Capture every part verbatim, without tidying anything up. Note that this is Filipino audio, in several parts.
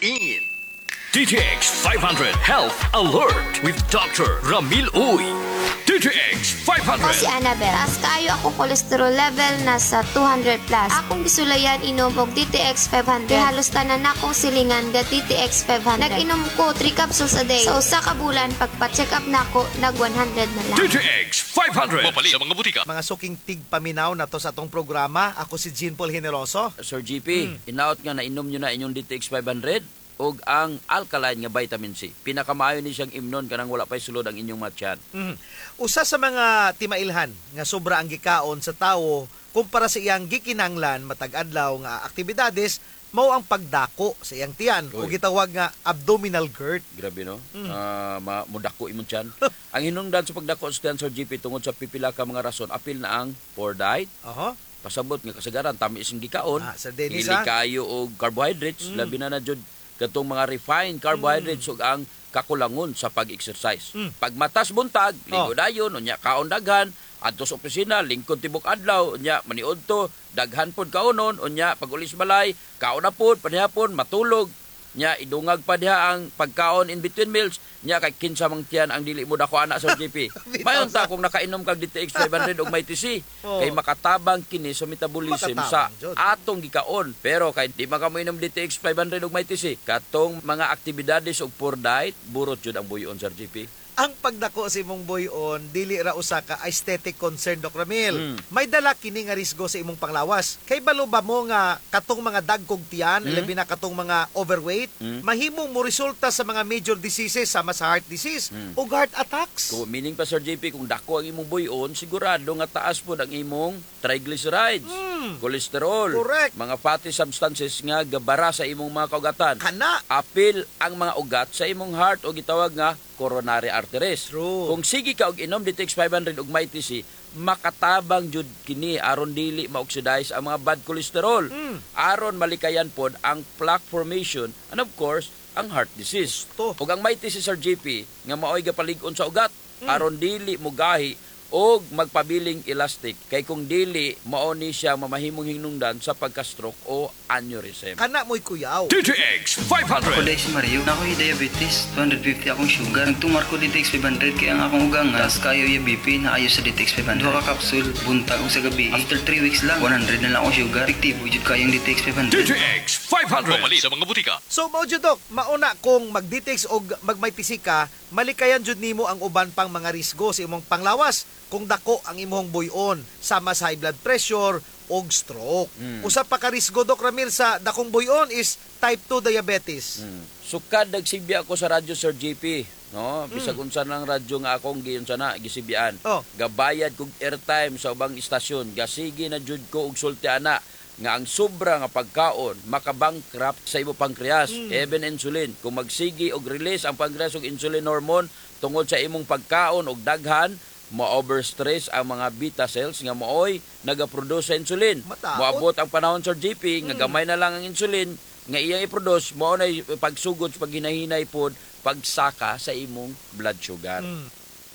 in D T X five hundred Health Alert with Doctor Ramil Uy. D T X five hundred. Ako si Annabel. Taas kayo akong cholesterol level nasa two hundred plus. Akong bisulayan inom og D T X five hundred. Di halos tanan akong silingan ga D T X five hundred. Nag-inom ko three capsules a day. Sa usa ka bulan pagpa-check up nako nag one hundred na lang. D T X five hundred. Mapali sa mga butika. Mga suking tigpaminaw na to sa atong programa. Ako si Jean Paul Generoso. Sir G P, hmm. inaot nga na inom nyo na inyong D T X five hundred og ang alkaline nga vitamin C. Pinakamaayo ni siyang imnon kanang wala pay sulod ang inyong matyan. Mm. Usa sa mga timailhan nga sobra ang gikaon sa tawo kumpara sa iyang gikinanglan matag adlaw nga aktibidades mao ang pagdako sa iyang tiyan o gitawag nga abdominal GERD. Grabe no? Mm. Uh, mudako imong tiyan. Ang hinungdan sa pagdako sa tiyan, Sir G P, tungod sa pipila ka mga rason, apil na ang poor diet. Aha. Pasabot nga kasagaran tamis ang gikaon. Ah, sa Dennis, Hili kayo og carbohydrates, mm. labi na na jud katong mga refined carbohydrates mm. ug ang kakulangon sa pag-exercise. Mm. Pag matas buntag, ligo oh. dayon, unya kaon daghan, adto sa opisina, lingkod tibok adlaw, unya maniud to, daghan pod kaonon, unya pag ulis balay, kaon na pod, panihapon, matulog, nya idungag pa diha ang pagkaon in between meals, nya kay kinsa mang tiyan ang dili mo dako ana sa G P. Mayon ta kung nakainom kag D T X five hundred og may T C, oh. kay makatabang kini sa metabolism sa atong gikaon. Pero kay di man ka mo inom D T X five hundred og may T C, katong mga aktibidades og poor diet, burot jud ang buyon sa G P. Ang pagdako sa imong buyon dili ra usa ka aesthetic concern, Doc Ramil. Mm. May dala kini nga risgo sa imong panglawas. Kay balo ba mo nga katong mga dagkog tiyan, mm. labi na katong mga overweight, mm. mahimong mo resulta sa mga major diseases sama sa heart disease mm. o heart attacks. So, meaning pa Sir J P, kung dako ang imong buyon, sigurado nga taas po ang imong triglycerides, mm. cholesterol, correct. Mga fatty substances nga gabara sa imong mga kaugatan. Kana apil ang mga ugat sa imong heart o gitawag nga coronary arteries. True. Kung sige ka og inom D T X five hundred og may T C, makatabang jud kini aron dili ma-oxidize ang mga bad cholesterol. Mm. Aron malikayan pod ang plaque formation and of course ang heart disease. Ug ang may T C, Sir J P, nga maoy gapalig-on sa ugat, mm. aron dili mo gahi og magpabiling elastic kay kung dili mao ni siya mamahimong hinungdan sa pagka-stroke o aneurysm. Kana mo'y kuyaw. D T X five hundred. Ako dahil si Mario, na ako'y diabetes, two hundred fifty akong sugar. Nagtumar ko D T X five hundred kaya ang akong ugang nga, kayo yung B P na ayo sa D T X five hundred. Dua ka kapsul, buntag o sa gabi. After three weeks lang, one hundred na lang akong sugar. Efektibo jud kayong D T X five hundred. D T X five hundred. Mapali sa mga butika. So mao jud, Doc, mauna kung mag-D T X o mag-may T C ka, malikayan jud nimo ang uban pang mga risgo sa imong panglawas kung dako ang imong buyon sama sa high blood pressure o stroke. Mm. Usa pa ka risgo, Doc Ramil, sa dakong buyon is type two diabetes. Mm. Sukad nagsibya ako sa radyo, Sir J P, no? Bisag mm. unsa lang radyo nga akong giyon sana gisibyan. Oh. Gabayad kog airtime sa ubang istasyon, gasigi na jud ko og sulti ana nga ang sobra nga pagkaon makabankrupt sa imo pancreas, mm. even insulin. Kung magsigi og release ang pancreas og insulin hormone tungod sa imong pagkaon og daghan, ma-overstress ang mga beta cells nga mooy nagaproduce sa insulin. Mataot. Moabot ang panahon, Sir J P, nga gamay na lang ang insulin nga iyang i-produce, mao na pagsugod sa paghinahinay pod pagsaka sa imong blood sugar. Mm.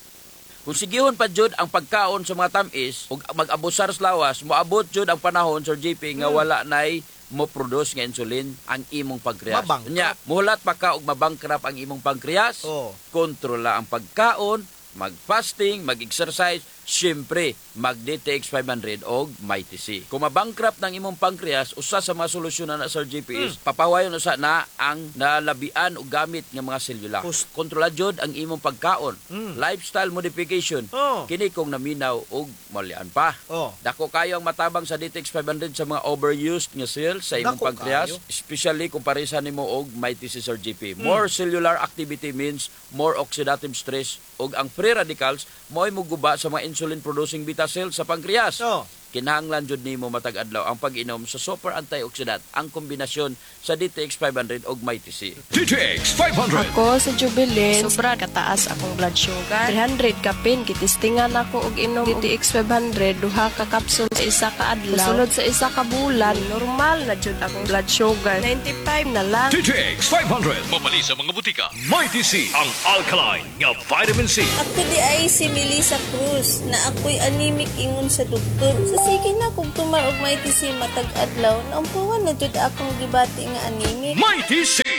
Kung sigihon pa jud ang pagkaon sa mga tamis ug mag-abusar sa lawas, moabot jud ang panahon, Sir J P, nga mm. wala nay mo produce nga insulin ang imong pancreas. Nya, muhulat pa ka og mabangkrap ang imong pancreas. Oh. Kontrola ang pagkaon, mag-fasting, mag-exercise, siyempre, mag-D T X five hundred o may T C. Kung mabankrupt ng imong pancreas, usa sa mga solusyon na Sir G P is, mm. papawayon usa na ang nalabian o gamit ng mga selula. Kontrola jud ang imong pagkaon. Mm. Lifestyle modification. Oh. Kini kung naminaw o malian pa. Oh. Dako kayo ang matabang sa D T X five hundred sa mga overused nga cells sa imong Dako pancreas, kayo. Especially kung parisa nimo og may T C, Sir G P. Mm. More cellular activity means more oxidative stress og ang free radicals mo'y muguba sa mga insulin-producing beta cells sa pancreas. Oh. Kinahanglan jud nimo matag adlaw ang pag-inom sa super antioxidant, ang kombinasyon sa D T X five hundred og may T C. D T X five hundred. Ako sa Jubilee, sobra kataas akong blood sugar. three hundred kapin, kitistingan ako og inom D T X five hundred, duha ka kapsul sa isa ka adlaw. Sunod sa isa ka bulan, normal na jud akong blood sugar. ninety-five na lang. D T X five hundred. Mapali sa mga butika. May T C, ang alkaline nga vitamin C. Ako di ay si Melissa Cruz na ako'y anemic ingon sa doktor. Sa sige na kung tumar og may T C matag adlaw, naumpuan na jud akong gibati nga anemic. May T C, ang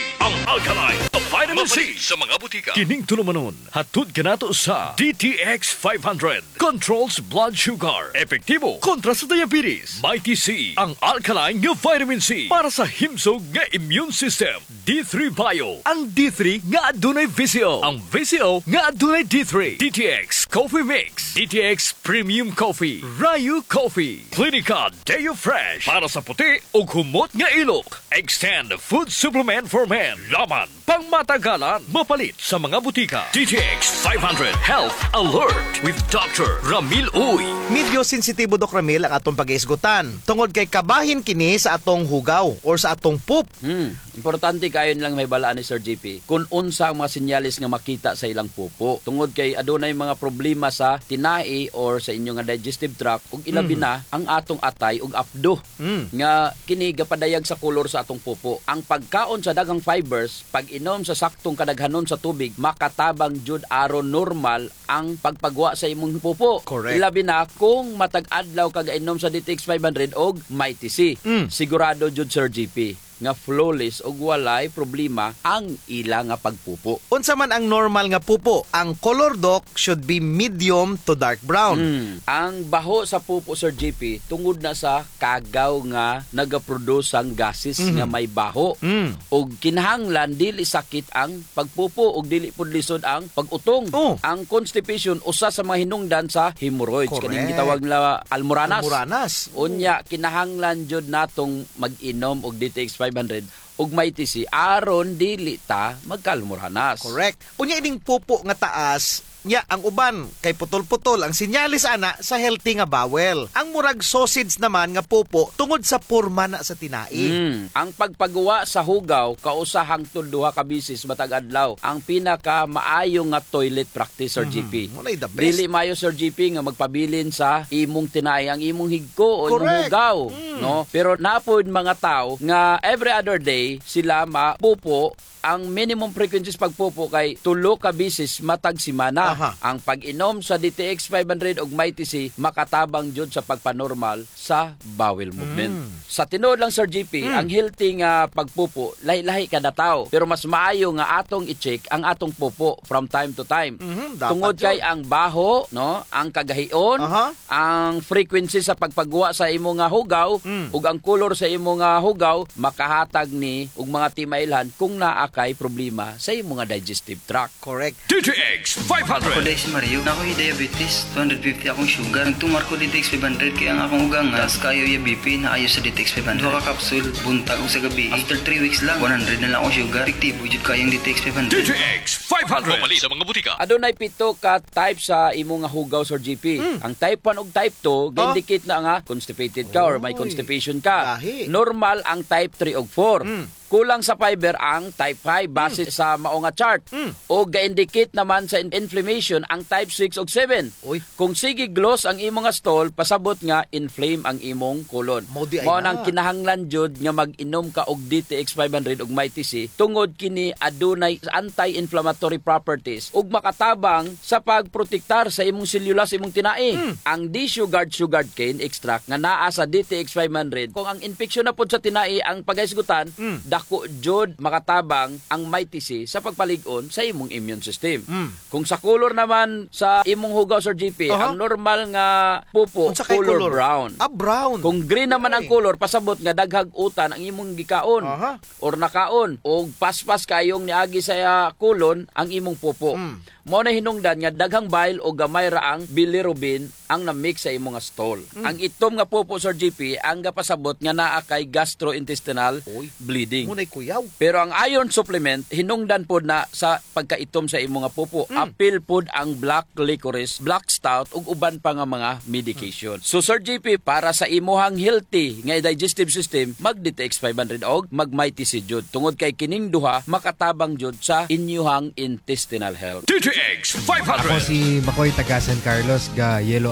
Alkaline, a vitamin C sa mga butika. Kining tulumanon, hatod ka nato sa D T X five hundred. Controls blood sugar. Epektibo kontra sa diabetes. Mighty C, ang alkaline nga vitamin C para sa himsog nga immune system. D three Bio, ang D three nga adunay V C O. Ang V C O nga adunay D three. D T X Coffee Mix. D T X Premium Coffee. Rayu Coffee. Clinica Deo Fresh para sa puti ug humot nga ilok. Extend Food Supplement for Men. Laman pang matagalan, mapalit sa mga butika. D T X five hundred Health Alert with Doctor Ramil Uy. Medyo sensitibo, Doc Ramil, ang atong pag-iisgutan. Tungod kay kabahin kini sa atong hugaw or sa atong poop. Hmm. Importante kayo lang may balaan ni Sir J P kung unsa ang mga sinyalis nga makita sa ilang pupo. Tungod kay adunay mga problema sa tinai or sa inyong nga digestive tract ug ilabi mm. na ang atong atay ug apdo mm. nga kini gapadayag sa kolor sa atong pupo. Ang pagkaon sa daghang fibers pag inom sa saktong kadaghanon sa tubig makatabang jud aron normal ang pagpagwa sa imong pupo. Correct. Ilabi na kung matag adlaw ka gainom sa D T X five hundred og Mighty C. Mm. Sigurado jud Sir J P nga flawless og walay problema ang ila nga pagpupo. Unsa man ang normal nga pupo, ang color, Doc, should be medium to dark brown. Mm. Ang baho sa pupo, Sir J P, tungod na sa kagaw nga nagaproduce ang gases mm-hmm. nga may baho. Mm. Og kinahanglan dili sakit ang pagpupo og dili pud lisod ang pag-utong. Oh. Ang constipation usa sa mga hinungdan sa hemorrhoids kaning gitawag na almoranas. Almoranas. Unya kinahanglan jud natong mag-inom og D T X five hundred ug Mighty C aron dili ta magkalmoranas. Correct. Unya ining pupo nga taas, nya ang uban kay putol-putol ang sinyalis ana sa healthy nga bowel. Ang murag sausage naman nga pupo tungod sa porma na sa tinai. Mm. Ang pagpagawa sa hugaw kausa hangtod duha ka bisis matag adlaw ang pinaka maayo nga toilet practice, Sir mm-hmm. G P. Dili maayo, Sir G P, nga magpabilin sa imong tinai ang imong higko o imong hugaw, mm. no? Pero napod mga tao nga every other day sila mapupo. Ang minimum frequencies pagpupo kay tulo ka bisis matag simana. Aha. Ang pag-inom sa D T X five hundred ug Mighty C makatabang jud sa pagpanormal sa bowel movement. Mm. Sa tinuod lang, Sir G P, mm. ang healthy nga pagpupo lahi-lahi kada tawo, pero mas maayo nga atong i-check ang atong pupo from time to time. Mm-hmm, tungod kay ang baho, no, ang kagahion, uh-huh. ang frequency sa pagpagwa sa imo nga hugaw mm. ug ang color sa imo nga hugaw makahatag ni ug mga timailhan kung naa kay problema sa imong nga digestive tract. Correct. D T X five hundred. Ako dahil si Mario, na ako'y diabetes, two fifty akong sugar. Nagtumar ko D T X five hundred kaya ang akong ugang tas kayo yung B P na ayos sa D T X five hundred. Duha ka capsule, buntag o sa gabi. After three weeks lang, one hundred na lang akong sugar. Efektibo jud kayong D T X five hundred. D T X five hundred. Pumali sa mga butika. Adunay pito ka type sa imong nga hugaw, Sir G P. Mm. Ang type one ug type two, ga-indicate na nga constipated ka or may constipation ka. Dahi. Normal ang type three ug four. Mm. Kulang sa fiber ang type five base mm. sa mao nga chart. Mm. O ga-indicate naman sa inflammation ang type six ug seven. Oy. Kung sige gloss ang imong nga stool, pasabot nga inflame ang imong colon. Mao nang kinahanglan jud nga mag-inom ka og D T X five hundred ug Mighty C tungod kini adunay anti-inflammatory properties ug makatabang sa pagprotektar sa imong selula sa imong tinai. Mm. Ang D-sugared sugared cane extract nga naa sa D T X five hundred kung ang infeksyon na pud sa tinai ang pagahisgutan, mm. dako jud makatabang ang Mighty C sa pagpalig-on sa imong immune system. Mm. Kung sa color naman sa imong hugaw, Sir G P, uh-huh. ang normal nga pupo color, color brown. Ah, brown. Kung green naman okay. ang color, pasabot nga daghag utan ang imong gikaon uh-huh. or nakaon o paspas kayong niagi sa kulon ang imong pupo. Mm. Mo na hinungdan nga daghang bile o gamay ra ang bilirubin ang na-mix sa imong stool. Mm. Ang itom nga pupo, Sir G P, ang gapasabot nga naa kay gastrointestinal Oy. bleeding. Munay kuyaw. Pero ang iron supplement hinungdan pod na sa pagkaitom sa imong nga pupo. Mm. Apil pod ang black licorice, black stout ug uban pa nga mga medication. Mm. So Sir G P, para sa imuhang healthy nga digestive system, mag D T X five hundred og mag Mighty C jud. Tungod kay kining duha makatabang jud sa inyuhang intestinal health. D T X five hundred. Ako si Makoy taga San Carlos ga Yellow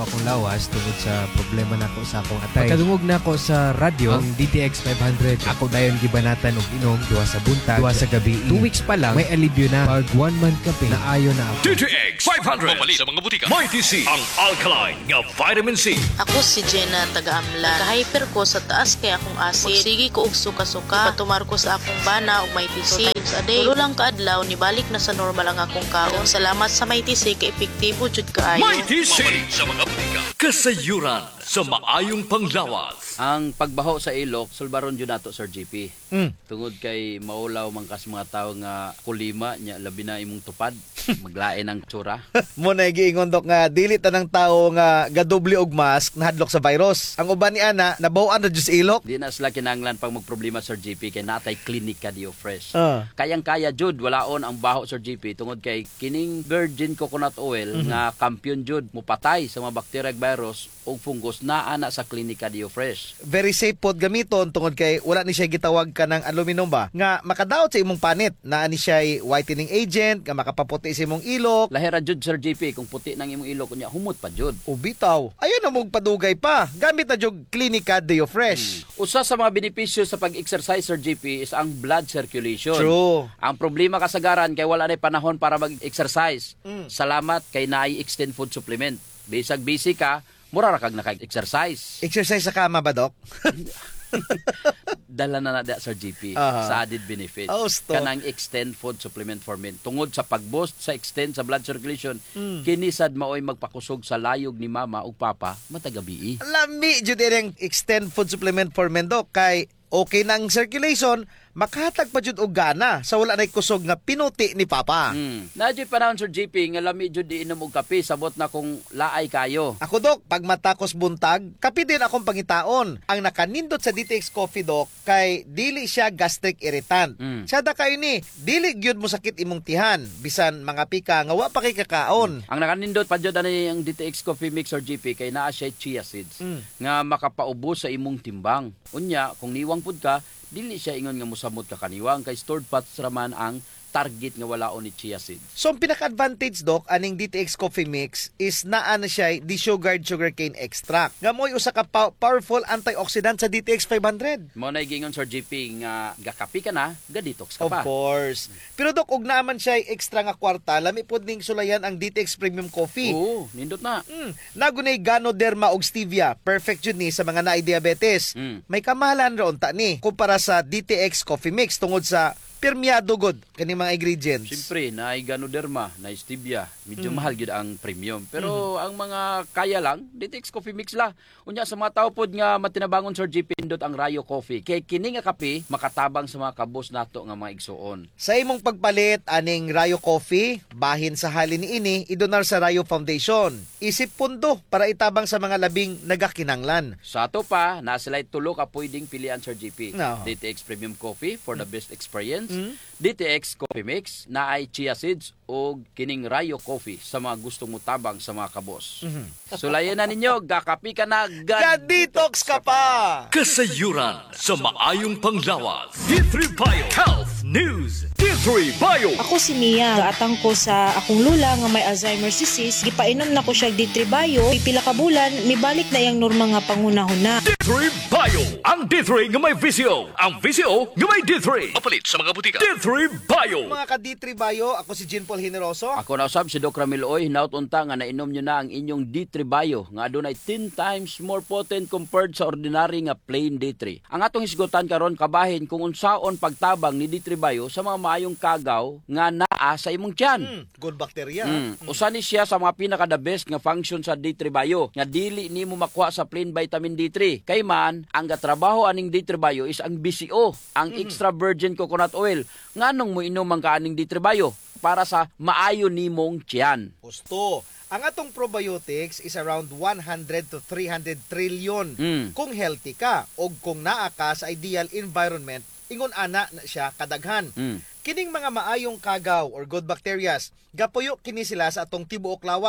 akong lawas tungod sa problema nako sa akong atay. Pagkadungog nako sa radyo ang D T X five hundred. Ako dayon gibanatan og inom duha sa buntag, duha sa gabi. Two weeks pa lang may alibyo na. Pag one month kape na ayo na ako. D T X five hundred. Mamalit sa mga butika. Mighty C, ang alkaline nga vitamin C. Ako si Jenna taga-Amlan. Ka-hyper ko sa taas kay akong acid. Sige ko og suka-suka. Ipatumar ko sa akong bana og Mighty C times a day. Tulo lang kaadlaw ni balik na sa normal ang akong kaon. Salamat sa Mighty C kay epektibo jud kaayo. Mighty C, sa mga butika. Kasayuran sa maayong panglawas. Ang pagbaho sa ilok, sulbaron jud nato Sir J P. Mm. Tungod kay maulaw man kas mga tawo nga kulima nya labi na imong tupad, maglain ang tsura. Mo na giingon dok nga dili tanang tawo nga gadoble og mask nahadlok sa virus. Ang uban ni ana nabaw-an ra jud sa ilok. Di na sila kinahanglan pag magproblema Sir J P kay natay klinika Dio Fresh. Ah. Kayang-kaya jud walaon ang baho Sir J P tungod kay kining virgin coconut oil Mhm. nga kampiyon jud mupatay sa mga bacteria ug virus ug fungus naa na sa klinika Dio Fresh. Very safe pod gamiton tungod kay wala ni siya gitawag ka ng aluminum ba nga makadaot sa imong panit na ani siya whitening agent nga makapaputi sa imong ilok. Lahira jud Sir J P kung puti nang imong ilok kunya humot pa jud. O bitaw ayon na mong padugay pa gamit na jud Clinica Deo Fresh. Hmm. Usa sa mga benepisyo sa pag-exercise Sir J P is ang blood circulation. True. Ang problema kasagaran kay wala na panahon para mag-exercise. Mm. Salamat kay naay extend food supplement. Bisag busy ka, mura ra kag naka-exercise. Exercise sa kama ba dok? Dala na na Sir J P Aha. sa added benefit. Oh, stop. Kanang extend food supplement for men. Tungod sa pag-boost sa extend sa blood circulation, Mm. kinisad maoy magpakusog sa layog ni mama ug papa matagabi. Lami jud ang extend food supplement for men dok kay okay nang circulation makahatag pa jud og gana sa wala nay kusog nga pinuti ni papa. Mm. Nadyo panahon Sir J P nga lami jud di inom og kape sabot na kung laay kayo. Ako dok, pag matakos buntag, kape din akong pangitaon. Ang nakanindot sa D T X Coffee dok, kay dili siya gastric irritant. Mm. Siya da kayo ni, dili gyud mo sakit imong tihan, bisan mga pika nga wa pa kay kakaon. Ang nakanindot pa jud ani ang D T X Coffee Mix Sir J P kay naa siya chia seeds Mm. nga makapaubos sa imong timbang. Unya, kung niwang pud ka, dili siya ingon nga mosamot ka kaniwang kay stored fats raman ang target nga walaon ni chia seeds. So ang pinaka-advantage dok aning D T X Coffee Mix is naa na siya desugared sugarcane extract. Nga mo'y usa ka pa- powerful antioxidant sa D T X five hundred. Mao nay gingon Sir J P nga gakapi ka na, ga-detox ka Of pa. course. Pero dok, og naman siya extra nga kwarta, lami pod ning sulayan ang D T X Premium Coffee. Oo, nindot na. Mm, nagunay Ganoderma og stevia. Perfect jud ni sa mga naay diabetes. Mm. May kamahalan ra unta ni kumpara sa D T X Coffee Mix tungod sa permeado god kani mga ingredients. Siyempre, naay Ganoderma, naay stevia, medyo Mm. mahal gyud ang premium. Pero ang mga kaya lang, D T X Coffee Mix la. Unya sa mga tao pod nga matinabangon Sir J P indot ang Rayo Coffee. Kay kini nga kape makatabang sa mga kabos nato nga mga igsuon. Sa imong pagpalit aning Rayo Coffee, bahin sa halin ni ini idonar sa Rayo Foundation. Isip pundo para itabang sa mga labing nagakinanglan. Sa ato pa, na sila tulo ka pwedeng pilian Sir J P. No. D T X Premium Coffee for the best experience. Mm. D T X Coffee Mix na ay chia seeds o kining Rayo Coffee sa mga gustong mutabang sa mga kabos. Mhm. Sulayan na ninyo, gakapi ka na, Ga-detox ka pa! Kasayuran sa maayong panglawas. D three Bio Health News. D three Bio. Ako si Mia, gaatang ko sa akong lula nga may Alzheimer's disease, gipainom na ko siya D three Bio, pipila ka bulan, mibalik na yang norma nga pangunahon na. D three Bio. Ang D three nga may V C O. Ang V C O nga may D three. Mapalit sa mga butika. D three Bio. Mga ka D three Bio, ako si Jean Paul Generoso. Ako na usab si Doc Ramil Oy, hinaut unta nga nainom nyo na ang inyong D three Bio nga adunay ten times more potent compared sa ordinary nga plain D three. Ang atong hisgutan karon kabahin kung unsaon pagtabang ni D three Bio sa mga maayong kagaw nga naa sa imong tiyan. Mm, good bacteria. Mm. Usa ni siya sa mga pinaka the best nga function sa D three Bio nga dili nimo makuha sa plain vitamin D three. Kay man ang gatrabaho aning D three Bio is ang B C O, ang Mm. extra virgin coconut oil. Nganong mo inom ang kaaning D three Bio para sa maayo nimong tiyan. Gusto. Ang atong probiotics is around one hundred to three hundred trillion. Mm. Kung healthy ka o kung naa ka sa ideal environment, ingon ana na siya kadaghan. Mm. Kining mga maayong kagaw or good bacterias, gapuyo kini sila sa atong tibuok lawas.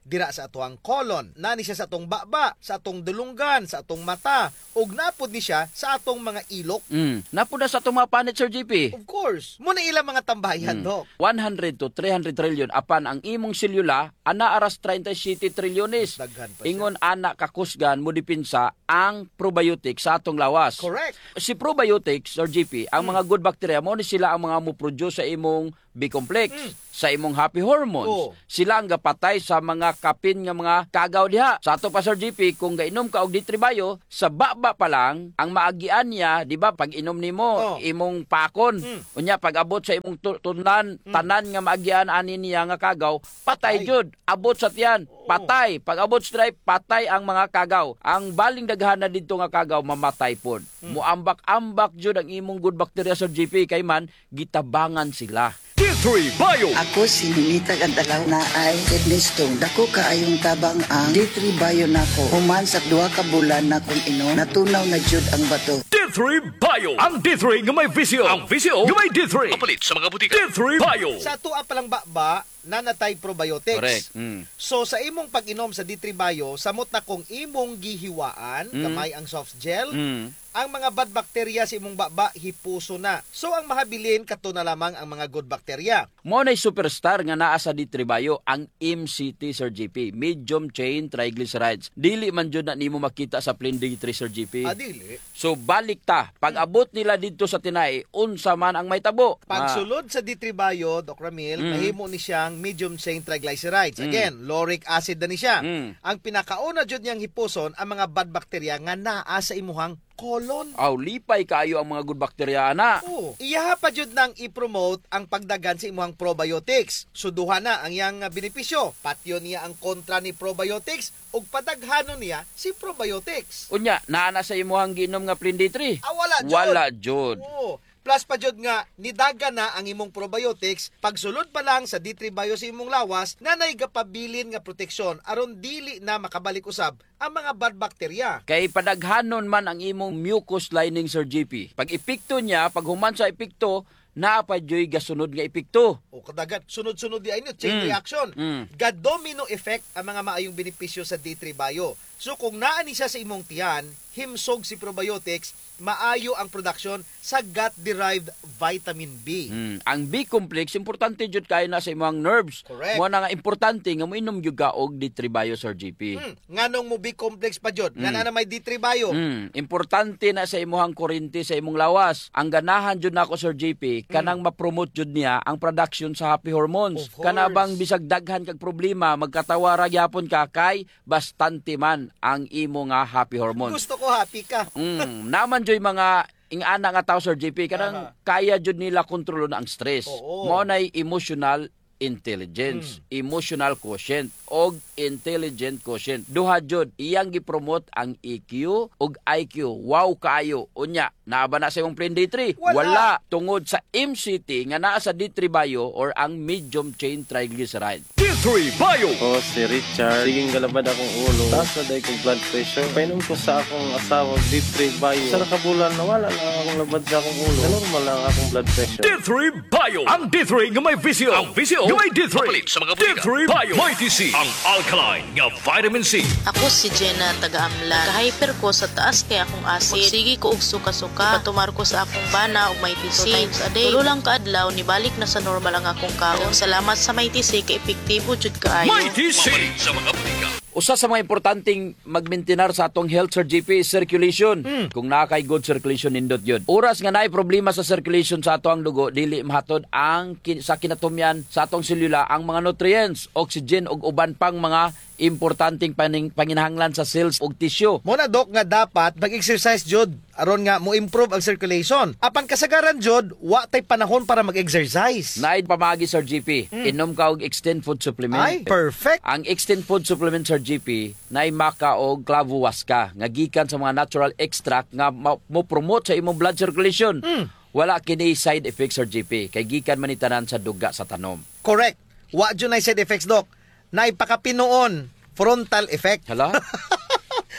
dira sa atuang colon, nani siya sa atong baba, sa atong dulunggan, sa atong mata, ug napod ni siya sa atong mga ilok. Mm. Napod na sa atong mga panit, Sir J P. Of course. Muna ilang mga tambayan, Mm. Dok. one hundred to three hundred trillion apan ang imong selula ana aras thirty-seven trilyones. Daghan pa siya. Ingon ana kakusgan mo dipinsa ang probiotics sa atong lawas. Correct. Si probiotics or G P, ang mga good bacteria mo ni sila ang mga mo-produce sa imong B-complex, Mm. sa imong happy hormones. Oo. Sila ang gapatay sa mga kapin nga mga kagaw diha. Sa ato pa Sir G P, kung gainom ka og ditribayo, sa baba pa lang ang maagian niya, di ba, pag inom nimo Oo. imong pakon. Mm. Unya pag abot sa imong tu- tunan, tanan nga maagian ani niya nga kagaw, patay Ay. jud. Abot sa tiyan, patay. Pag abot sa drive, patay ang mga kagaw. Ang baling daghan na dito nga kagaw mamatay pod. Mm. Muambak-ambak jud ang imong good bacteria Sir G P kay man gitabangan sila. D three Bio. Ako si Ninita Gandalaw na ay kidney stone. Dako kaayong tabang ang D three Bio nako. Human sa duha ka bulan na kung inom, natunaw na jud ang bato. D three Bio. Ang D three nga may visio. Ang visio nga may D three. Kapalit sa mga butika. D three Bio. Sa tuwa palang baba, nanatay probiotics. Correct. Mm. So sa imong pag-inom sa D three Bio, samot na kung imong gihiwaan, Mm. kamay ang soft gel, Mm. ang mga bad bacteria sa imong baba hipuso na. So ang mahabilin kato na lamang ang mga good bacteria. Mo nay superstar nga naa sa D three Bio ang M C T Sir G P, medium chain triglycerides. Dili man jud na nimo makita sa plain D three Sir G P. Adili. So balik ta, pag abot nila dito sa tinai, unsa man ang may tabo. Pagsulod sa D three Bio, Doc Ramil, Mm. mahimo ni siyang medium chain triglycerides. Mm. Again, lauric acid na ni siya. Mm. Ang pinakauna jud niyang hipuson ang mga bad bacteria nga naa sa imuhang colon. Aw lipay kaayo ang mga good bacteria ana. Oo. Iyaha pa jud nang i-promote ang pagdagan sa imuhang probiotics. Suduha na ang iyang uh, benepisyo. Patyo niya ang kontra ni probiotics ug padaghanon niya si probiotics. Unya, naa na sa imuhang ginom nga plain D three. Ah, wala jud. Wala jud. Oo. Plus pa jud nga nidaga na ang imong probiotics pagsulod pa lang sa D three Bio sa imong lawas na naigapabilin nga proteksyon aron dili na makabalik usab ang mga bad bacteria. Kay padaghanon man ang imong mucus lining Sir G P. Pag epekto niya, pag human sa epekto, naa pa joy gasunod nga epekto. O kadagat sunod-sunod di ay no, chain Mm. reaction. Mm. Ga-domino effect ang mga maayong benepisyo sa D three Bio. So kung naa ni siya sa imong tiyan, himsog si probiotics, maayo ang production sa gut-derived vitamin B. Mm. Ang B-complex, importante jud kay na sa imong nerves. Correct. Mo na nga importante nga moinom jud ka og D three Bio Sir G P. Hmm. Nganong mo B-complex pa jud? Nga Mm. na may D three Bio. Mm. Importante na sa imong kurente sa imong lawas. Ang ganahan jud nako Sir G P kanang ma-promote jud niya ang production sa happy hormones. Of course. Kana bang bisag daghan kag problema magkatawara gyapon ka kay bastante man ang imo nga happy hormones. Gusto ko happy ka. Mm, naman joy mga ingana nga tao Sir J P kanang kaya jud nila kontrolon ang stress. Oo. Mao nay emotional intelligence, emotional quotient og intelligent quotient. Duha jud iyang gipromote ang E Q ug I Q. Wow kaayo. Unya, naa ba na sa imong plain D three? Wala. Tungod sa M C T nga naa sa D three Bio or ang medium chain triglyceride. D three Bio. Ako si Richard. Siging galabad akong ulo. Taas na dahil kong blood pressure. Painom ko sa akong asawang D three Bio. Sa nakabulan, nawala lang akong labad sa akong ulo. Normal lang akong blood pressure. D three Bio. Ang D three nga may visio. Ang visio nga may D three. Kapalit sa mga butika. D three Bio. Mighty C. Ang alkaline nga vitamin C. Ako si Jenna taga-amlan. Ka-hyper ko sa taas kay akong acid. Magsigi ko og suka-suka. Patumar ko sa akong bana og Mighty C. Two times a day. Tulo lang kaadlaw nibalik na sa normal ang akong kaon. Salamat sa Mighty C kay epektibo jud kaayo. Mighty C. Mapalit sa mga butika. Usa sa mga importanteng magmaintenar sa atong health Sir G P is circulation. Mm. Kung nakay good circulation nindot yun. Oras nga naay problema sa circulation sa atong dugo, dili mahatod ang kin- sa kinatumyan sa atong selula ang mga nutrients, oxygen ug uban pang mga importanteng paning, panginahanglan sa cells ug tissue. Muna Dok nga dapat mag-exercise jud aron nga mo improve ang circulation. Apan kasagaran jud wa tay panahon para mag-exercise. Naay pamagi Sir G P, inom ka og extend food supplement. Ay, perfect. Ang extend food supplement Sir G P naay maka og clavuasca nga gikan sa mga natural extract nga ma- mo promote sa imong blood circulation. Mm. Wala kini side effects Sir G P kay gikan man ni tanan sa duga sa tanom. Correct. Wa jud nay side effects Dok. Naipakapinoon frontal effect. Hala?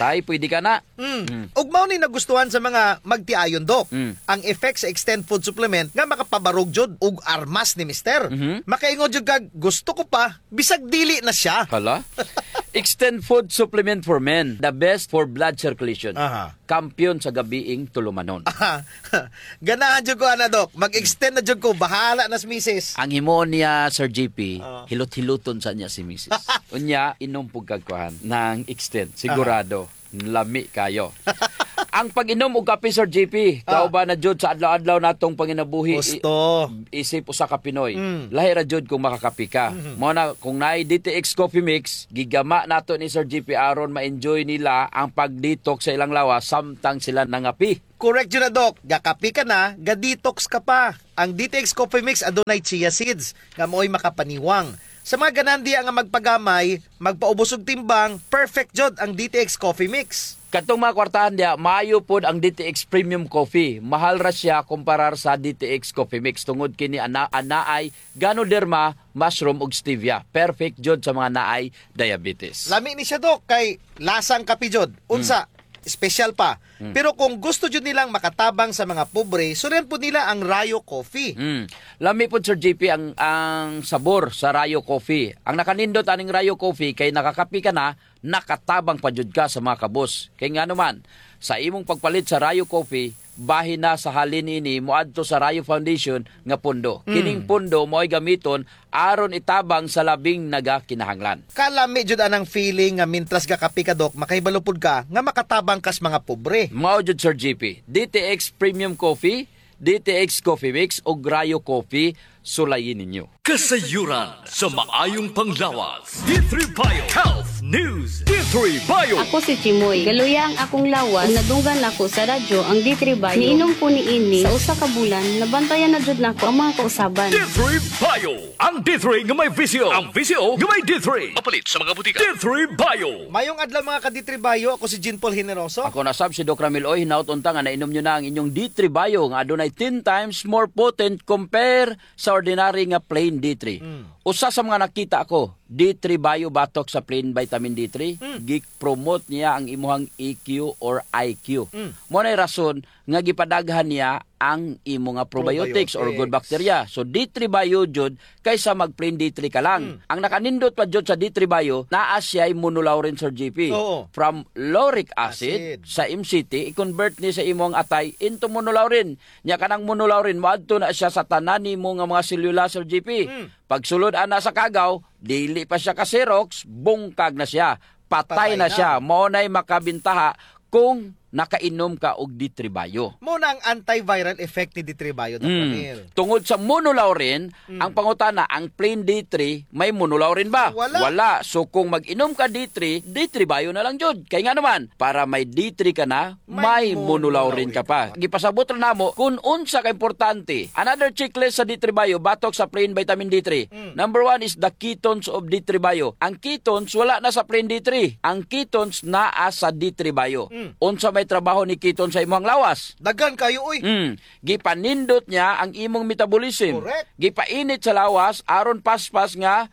Tay, pwede ka na. Mm. Mm. Ug mao ni nagustuhan sa mga magtiayon, Dok. Mm. Ang effect sa Extend Food Supplement nga makapabarog jud og armas ni Mister. Mm-hmm. Makaingon jud kag gusto ko pa bisag dili na siya. Hala? Extend Food Supplement for Men, the best for blood circulation. Aha. Kampiyon sa gabiing tulumanon. Aha. Ganahan jud ko ana, Dok. Mag-extend na jud ko, bahala nas misis. Ang himo niya, Sir J P, uh. hilot-hiluton sa niya si missus Unya, inom pug kagkuhan ng extend. Sigurado, uh. lami kayo. Ang pag-inom og kape, Sir J P, ah. kauban na jud sa adlaw-adlaw natong panginabuhi. Gusto. I- isip usa ka Pinoy. Mm. Lahi ra jud kung makakapi ka. Mm-hmm. Mo na kung naay D T X Coffee Mix, gigama nato ni Sir J P aron ma-enjoy nila ang pag-detox sa ilang lawas samtang sila nangapi. Correct yun na, Dok. Gakapi ka na, ga-detox ka pa. Ang D T X Coffee Mix adunay chia seeds nga mo'y makapaniwang. Sa mga ganandiya nga magpagamay, magpaubos og timbang, perfect jud ang D T X Coffee Mix. Katong mga kwartahan diya, maayo pod ang D T X Premium Coffee. Mahal ra siya kumparar sa D T X Coffee Mix tungod kini ana anaay Ganoderma, mushroom ug stevia. Perfect jud sa mga naay diabetes. Lami ni siya, Dok, kay lasang kape jud. Unsa, mm. special pa. Mm. Pero kung gusto jud nilang makatabang sa mga pobre, sunan po nila ang Rayo Coffee. Mm. Lami po, Sir J P, ang ang sabor sa Rayo Coffee. Ang nakanindot aning Rayo Coffee kay nakakapi ka na, nakatabang pa jud ka sa mga kabos. Kay nga naman, sa imong pagpalit sa Rayo Coffee, bahin na sa halin ini moadto sa Rayo Foundation nga pundo. Mm. Kining pundo mo'y gamiton aron itabang sa labing nagakinahanglan. Kalami jud anang feeling nga mintras gakapi ka, Dok, makahibalo pud ka nga makatabang kas mga pobre. Mao jud, Sir J P. D T X Premium Coffee, D T X Coffee Mix ug Rayo Coffee, sulayin ninyo. Kasayuran sa maayong panglawas. D three Bio Health News. D three Bio. Ako si Chimoy. Galuya ang akong lawas. Nadunggan ako sa radyo ang D three Bio. Niinom ko ni ini sa usa ka bulan. Nabantayan na jud nako ang mga kausaban. D three Bio. Ang D three nga may visyo. Ang visyo nga may D three. Mapalit sa mga butika. D three Bio. Mayong adlaw mga ka D three Bio. Ako si Jean Paul Generoso. Ako na sab si Doc Ramil Oy. Hinaut unta nga nainom nyo na ang inyong D three Bio nga adunay ten times more potent compare sa ordinary nga plain D three. Mm. Usa sa mga nakita ako, D three Bio batok sa plain vitamin D three, mm. gi-promote niya ang imuhang E Q or I Q. Mm. Mo nay rason nga gipadaghan niya ang imo nga probiotics, probiotics or good bacteria. So D three Bio jud kaysa mag plain D three ka lang. Mm. Ang nakanindot pa jud sa D three Bio, naa siya immunolaurin, Sir J P. Oo. From lauric acid, acid sa M C T, i-convert ni sa imong atay into monolaurin. Nya kanang monolaurin moadto na siya sa tanan nimo nga mga selula, Sir J P. Mm. Pagsulod ana sa kagaw, dili pa siya ka Xerox, bungkag na siya, patay, patay na, na siya. Mao nay makabintaha kung nakainom ka og D three Bio. Muna ang antiviral effect ni D three Bio, Doctor Mm. Ramil. Tungod sa monolaurin, mm. ang pangutana, ang plain D three, may monolaurin ba? Wala. Wala. So kung mag-inom ka D three, D three Bio na lang jud. Kaya nga naman, para may D three ka na, may, may monolaurin ka pa. Gipasabot ra namo kung unsa ka importante. Another checklist sa D three Bio, batok sa plain vitamin D three. Mm. Number one is the ketones of D three Bio. Ang ketones wala na sa plain D three. Ang ketones naa sa D three Bio. Mm. Unsa may trabaho ni keton sa imong lawas? Dagan kayo, uy. Mm. Gipanindot niya ang imong metabolism. Correct. Gipainit sa lawas aron paspas nga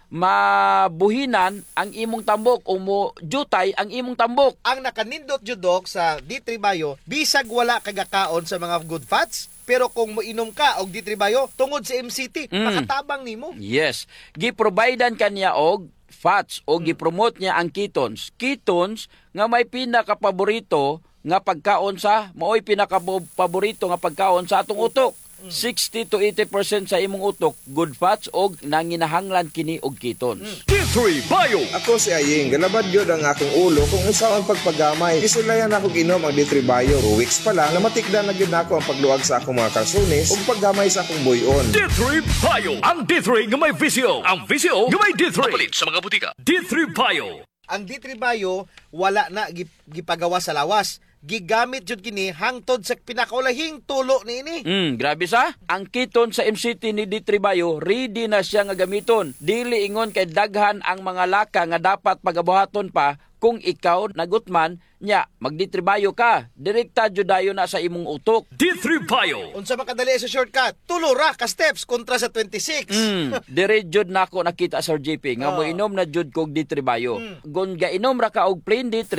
mabuhinan ang imong tambok o mo jutay ang imong tambok. Ang nakanindot jud, Doc, sa D three Bio, bisag wala kagakaon sa mga good fats, pero kung moinom ka og D three Bio tungod sa M C T, mm. makatabang nimo. Yes. Giprovidean kaniya og fats o gipromote niya ang ketones. Ketones nga may pinaka-paborito nga pagkaon sa, mao'y pinaka-paborito nga pagkaon sa atong utok. sixty to eighty percent sa imong utok, good fats o nanginahanglan kini og ketones. D three Bio. Ako si Aying, galabad yun ang akong ulo kung usaon pagpagamay. Isulayan ako ginom ang D three Bio. two weeks pa lang, namatikdan na yun ako ang pagluwag sa akong mga kalsunis o paggamay sa akong buyon. D three Bio. Ang D three nga may visyo. Ang visyo nga may D three. Mapalit sa mga butika. D three Bio. Ang D three Bio, wala na gipagawa sa lawas. Gigamit jud kini hangtod sa pinakaulahing tulo niini. Mm, grabe sa. Ang keton sa M C T ni D three Bio, ready na siya nga gamiton. Dili ingon kay daghan ang mga laka nga dapat pagabuhaton pa kung ikaw nagutman nya mag D three Bio ka. Direkta jud dayon na sa imong utok. D three Bio. Unsa makadali sa shortcut? Tulo ra ka steps kontra sa twenty-six. Mm, dire jud nako nakita, Sir J P nga oh. mo inom na jud kog D three Bio. Mm. Gon gainom ra ka og plain D three,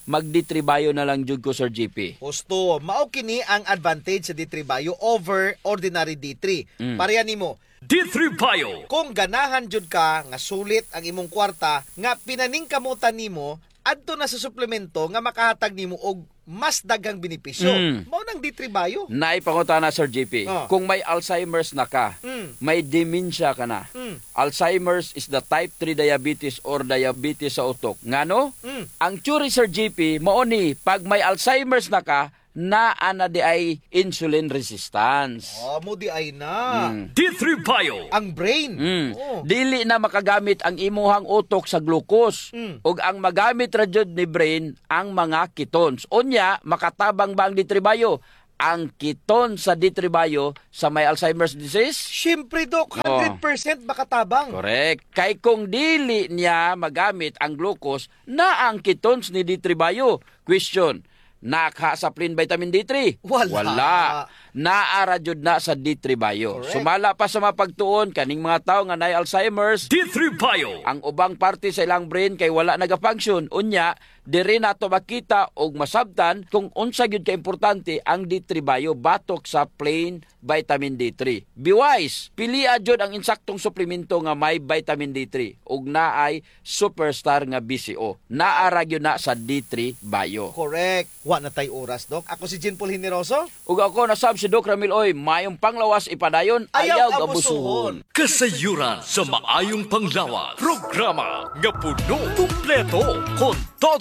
mag-D three Bio na lang jud ko, Sir J P. Gusto, mao kini ang advantage sa D three Bio over ordinary D three. Mm. Pareha nimo, D three Bio. kung ganahan jud ka nga sulit ang imong kwarta nga pinaningkamutan nimo adto na sa suplemento nga makahatag nimo og mas daghang benepisyo. Mm. Mao nang D three Bio. Naipangutana, Sir J P. Oh. Kung may Alzheimer's na ka, Mm. may dementia ka na. Mm. Alzheimer's is the type three diabetes or diabetes sa utok. Ngano? Mm. Ang theory, Sir J P, mao ni pag may Alzheimer's na ka, na ana di ay insulin resistance. Oh, mo di ay na. Mm. D three Bio. Ang brain. Mm. Oh. Dili na makagamit ang imuhang utok sa glucose. Mm. Ug ang magamit ra jud ni brain ang mga ketones. Unya, makatabang ba ang D three Bio? Ang keton sa D three Bio sa may Alzheimer's disease? Siyempre, Dok, one hundred percent makatabang. Correct. Kay kung dili niya magamit ang glucose na ang ketones ni D three Bio. Question, naka-supplement vitamin D three? Wala. Wala. Naara jud na sa D three Bio. Correct. Sumala pa sa mapagtuon kaning mga tawo nga nay Alzheimer's, D three Bio. ang ubang parte sa ilang brain kay wala nagafunction. Unya, diri nato makita og masabtan kung unsa gyud ka importante ang D three Bio batok sa plain vitamin D three. Be wise, pilia jud ang insaktong suplemento nga may vitamin D three ug naay superstar nga B C O. Naara gyud na sa D three Bio. Correct. Wa na tay oras, Dok. Ako si Jean Paul Hineroso. Ug ako nasab si Doc Ramil Oy, mayong panglawas ipadayon, ayaw, Ayaw gabusuhon. Kasayuran sa maayong panglawas. Programa nga puno, kumpleto, kon todo